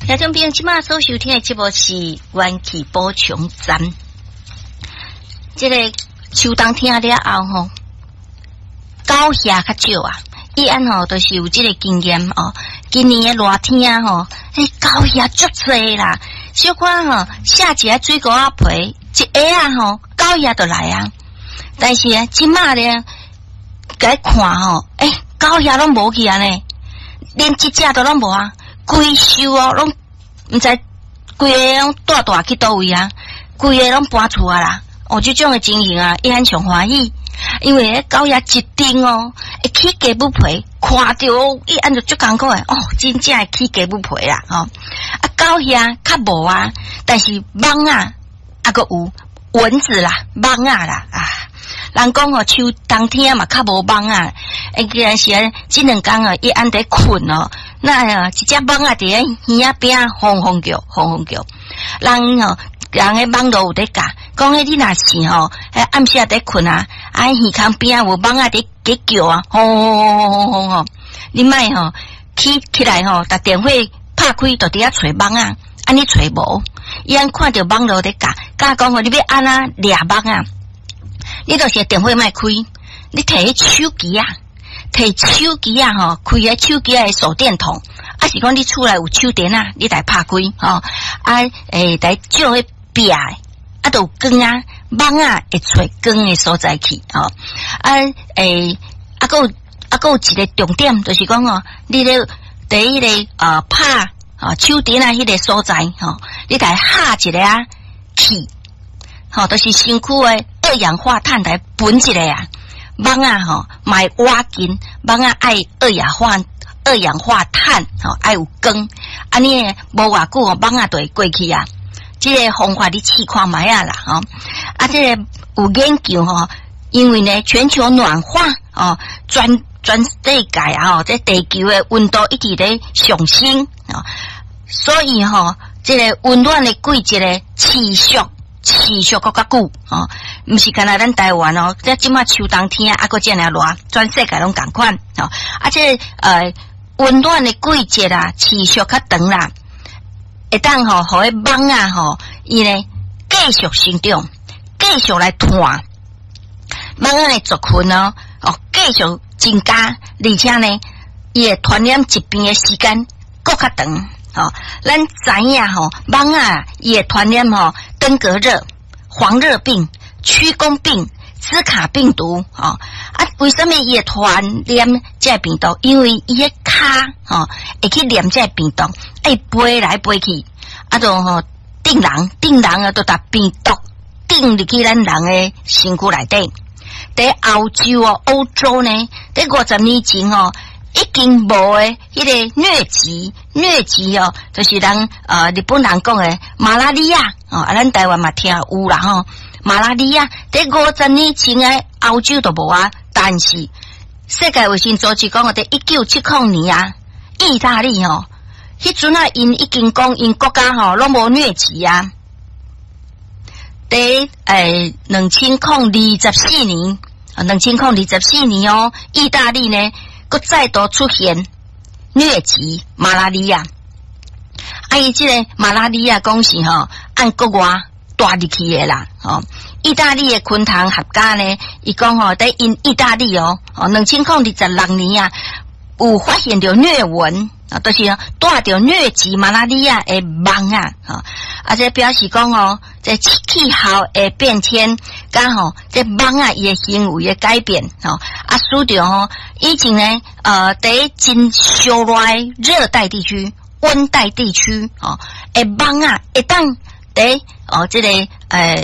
听众朋友，今麦所收听的节目是元气补充站。这个秋冬听了后吼，狗血较少啊。伊安吼都是有这个经验哦。今年的热天吼，狗血足多啦。小可吼下一个水果仔皮，一下啊吼，狗血就来啊。但是啊，今麦咧，该看吼，狗血拢无去啊呢，连一只都拢无啊。规收哦，拢毋知规个拢大去倒位啊，规个拢搬厝啊啦。哦，这种的情形啊，伊安上欢喜，因为狗也一定哦，会起鸡母皮，看着伊安就足艰苦诶。哦，真正会起鸡母皮啦，吼、啊，狗遐较无啊，但是蚊啊，还佫有蚊子啦，蚊啊啦啊。人讲哦，秋冬天嘛较无蚊啊，既然是这两天哦，伊安在困哦。那一只蚊啊，伫咧耳仔边轰轰叫，人吼，人个蚊都有在教，讲你若是吼，暗时在困啊，耳孔边有蚊啊在叫啊，轰吼，你莫吼起来吼，把电火拍开，就伫遐找蚊啊，安尼找无，伊安看着蚊都在教讲吼，你要安那掠蚊啊，你就是电火莫开，你摕手机啊。摕手机啊吼，开个手机的手电筒，啊是讲你厝内有手电啊，你来拍开吼，来照迄壁的，啊都有光啊，蚊啊会找光的所在去吼，佫有一个重点，就是讲哦，你咧伫迄个拍手电啊迄个所在吼，你来下一个啊气，吼，就是身躯的二氧化碳来分一个啊。蚊啊吼，买挖紧，蚊啊爱二氧化碳吼，爱有光，安尼无偌久哦，蚊啊就会过去啊。这个方法你试看卖啊啦吼，啊这个有研究吼，因为呢全球暖化哦，全世界啊吼，这地球的温度一直在上升啊，所以吼，这个温暖的季节呢持续搁较久哦，毋是干那咱台湾哦，这即马秋冬天啊，搁这样热，全世界拢共款哦。啊，这温暖的季节啦，持续较长啦，会当吼，互迄蚊啊吼，伊呢继续生长，继续来传蚊啊的族群哦，继续增加，而且呢，伊会传染疾病的时间搁较长。哦，咱知影吼，蚊啊也传染吼登革热、黄热病、屈公病、兹卡病毒哦。啊，为什么也传染这病毒？因为伊个骹吼会去染这病毒，飞来飞去，啊，就吼叮人啊，都把病毒叮入去咱人的身躯内底。在欧洲哦，欧洲呢，在50年前哦。已经无诶，迄个疟疾哦，就是人日本人讲诶马拉利亚哦，咱台湾嘛听有啦吼，马拉利亚在50年前诶欧洲都无啊，但是世界卫生组织讲在1970年啊，意大利吼，迄阵啊因已经讲因国家吼拢无疟疾啊，在2024年，2024年哦，意大利呢。再度出现疟疾马拉利亚，伊这个马拉利亚讲是吼按国外带入去的啦，意大利的昆堂合家呢，伊讲吼在因意大利2026年啊，有发现着疟蚊啊，都是带着疟疾马拉利亚的蚊啊，这表示讲哦，这气候的变迁，刚好这蚊啊伊的行为的改变使得以前呢在真烧热热带地区、温带地区的蚊啊，会当在这个